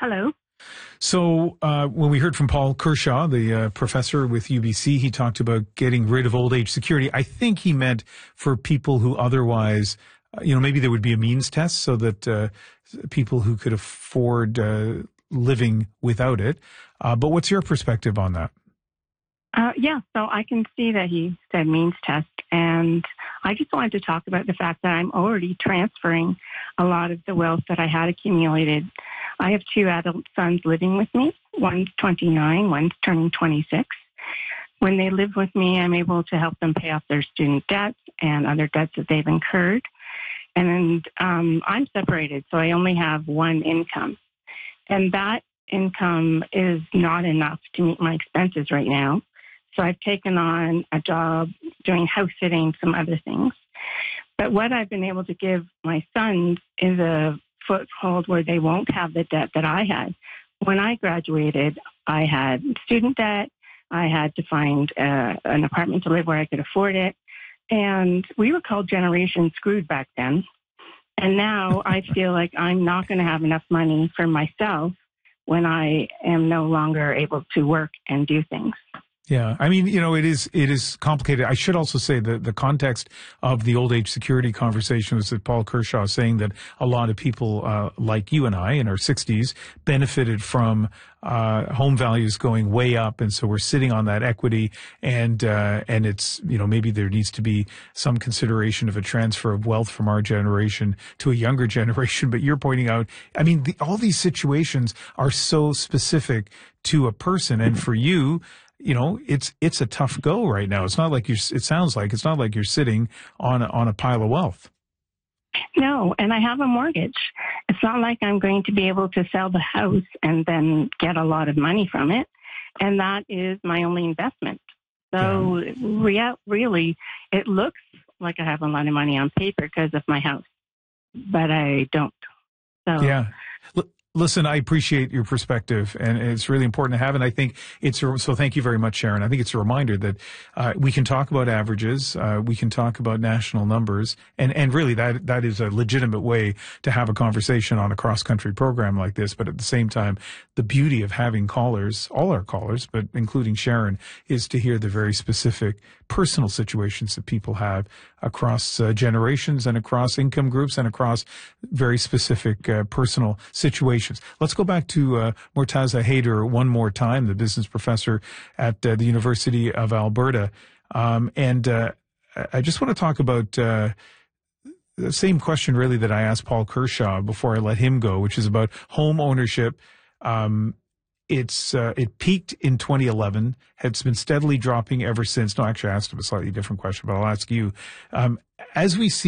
Hello. So when we heard from Paul Kershaw, the professor with UBC, he talked about getting rid of old age security. I think he meant for people who otherwise, maybe there would be a means test so that people who could afford living without it. But what's your perspective on that? So I can see that he said means test, and I just wanted to talk about the fact that I'm already transferring a lot of the wealth that I had accumulated. I have two adult sons living with me. One's 29, one's turning 26. When they live with me, I'm able to help them pay off their student debts and other debts that they've incurred. And I'm separated, so I only have one income. And that income is not enough to meet my expenses right now. So I've taken on a job doing house sitting, some other things. But what I've been able to give my sons is a foothold where they won't have the debt that I had. When I graduated, I had student debt. I had to find an apartment to live where I could afford it. And we were called Generation Screwed back then. And now I feel like I'm not going to have enough money for myself when I am no longer able to work and do things. Yeah. I mean, it is complicated. I should also say that the context of the old age security conversation was that Paul Kershaw saying that a lot of people, like you and I in our 60s benefited from, home values going way up. And so we're sitting on that equity and it's, maybe there needs to be some consideration of a transfer of wealth from our generation to a younger generation. But you're pointing out, I mean, all these situations are so specific to a person. And for you, it's a tough go right now. It's not like it sounds like it's not like you're sitting on a pile of wealth. No, and I have a mortgage. It's not like I'm going to be able to sell the house and then get a lot of money from it. And that is my only investment. So really, it looks like I have a lot of money on paper because of my house, but I don't. So yeah. Listen, I appreciate your perspective, and it's really important to have. And I think so. Thank you very much, Sharon. I think it's a reminder that we can talk about averages, we can talk about national numbers, and really that is a legitimate way to have a conversation on a cross country program like this. But at the same time, the beauty of having callers, all our callers, but including Sharon, is to hear the very specific personal situations that people have across generations and across income groups and across very specific personal situations. Let's go back to Murtaza Haider one more time, the business professor at the University of Alberta. And I just want to talk about the same question, really, that I asked Paul Kershaw before I let him go, which is about home ownership. It peaked in 2011, has been steadily dropping ever since. No, actually, I asked him a slightly different question, but I'll ask you. As we see